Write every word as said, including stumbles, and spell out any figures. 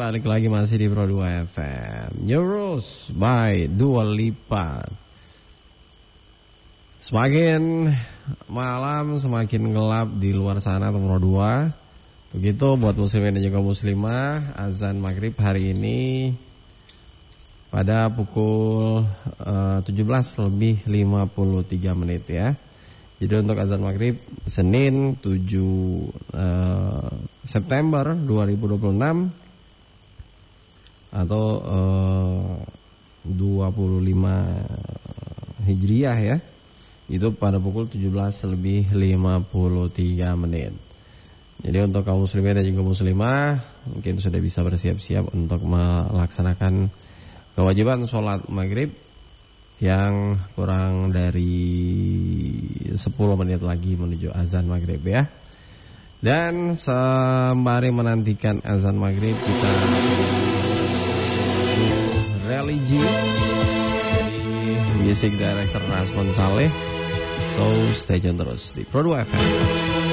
balik lagi masih di Pro dua F M. New Rules by Dua Lipa. Semakin malam semakin gelap di luar sana Pro dua. Begitu buat muslimin dan juga muslimah, azan maghrib hari ini pada pukul uh, tujuh belas lebih lima puluh tiga menit ya. Jadi untuk azan maghrib Senin tujuh uh, September dua ribu dua puluh enam atau uh, dua puluh lima Hijriah ya. Itu pada pukul tujuh belas lebih lima puluh tiga menit. Jadi untuk kaum muslimin dan juga muslimah mungkin sudah bisa bersiap-siap untuk melaksanakan kewajiban sholat maghrib yang kurang dari sepuluh menit lagi menuju azan maghrib ya. Dan sembari menantikan azan maghrib kita religi dari music director Rasman Saleh. So stay tune terus di Pro dua F M.